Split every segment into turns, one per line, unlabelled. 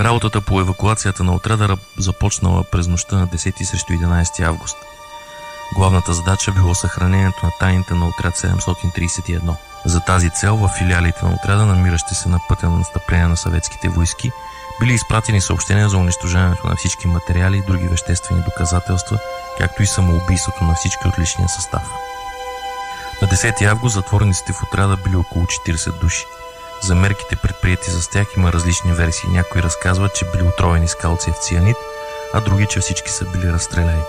Работата по евакуацията на отряда започнала през нощта на 10 срещу 11 август. Главната задача било съхранението на тайните на отряд 731. За тази цел в филиалите на отряда, намиращи се на пътя на настъпление на съветските войски, били изпратени съобщения за унищожаването на всички материали и други веществени доказателства, както и самоубийството на всички от личния състав. На 10 август затворниците в отряда били около 40 души. За мерките, предприети за тях, има различни версии. Някои разказват, че били отровени с калциев цианид, а други, че всички са били разстреляни.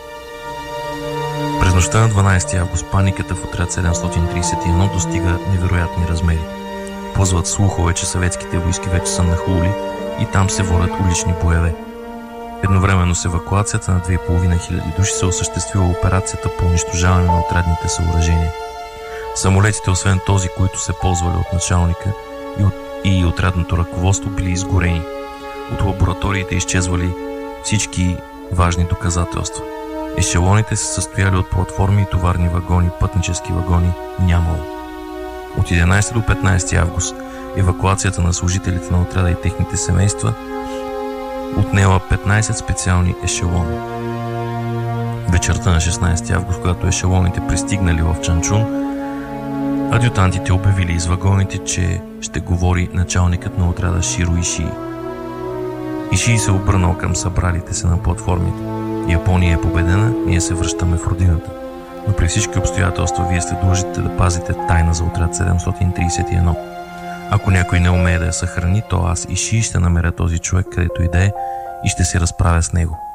През нощта на 12 август паниката в отряд 731 достига невероятни размери. Плъзват слухове, че съветските войски вече са нахлули и там се водят улични боеве. Едновременно с евакуацията на 2500 души се осъществила операцията по унищожаване на отрядните съоръжения. Самолетите, освен този, които се ползвали от началника и отрядното ръководство, били изгорени. От лабораториите изчезвали всички важни доказателства. Ешелоните се състояли от платформи и товарни вагони, пътнически вагони нямало. От 11 до 15 август евакуацията на служителите на отряда и техните семейства отнела 15 специални ешелона. Вечерта на 16 август, когато ешелоните пристигнали в Чанчун, адютантите обявили из вагоните, че ще говори началникът на отряда Широ Ишии. Ишии се обърнал към събралите се на платформите. Япония е победена, ние се връщаме в родината. Но при всички обстоятелства вие сте длъжните да пазите тайна за отряд 731. Ако някой не умее да я съхрани, то аз Ишии ще намеря този човек, където и да е, и ще се разправя с него.